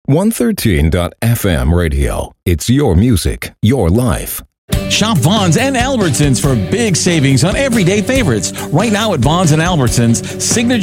113.FM radio. It's your music, your life. Shop Vons and Albertsons for big savings on everyday favorites. Right now at Vons and Albertsons, signature